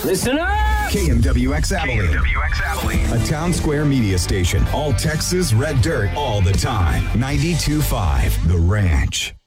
Listen up! KMWX Abilene. A town square media station. All Texas red dirt all the time. 92.5 The Ranch.